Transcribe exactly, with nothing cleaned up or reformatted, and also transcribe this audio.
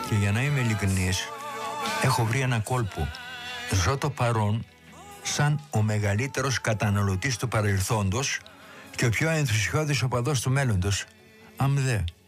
Και για να είμαι ειλικρινής, έχω βρει ένα κόλπο. Ζω το παρόν σαν ο μεγαλύτερος καταναλωτής του παρελθόντος και ο πιο ενθουσιώδης οπαδός του μέλλοντος. Αμδέ.